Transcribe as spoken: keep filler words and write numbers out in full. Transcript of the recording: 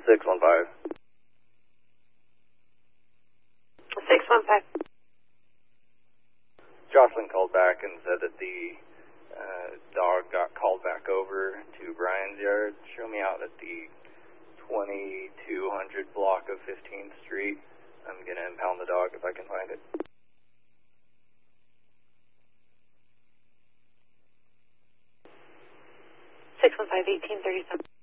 six one five. six one five. Jocelyn called back and said that the uh, dog got called back over to Brian's yard. Show me out at the twenty-two hundred block of fifteenth Street. I'm going to impound the dog if I can find it. six one five, eighteen thirty-seven.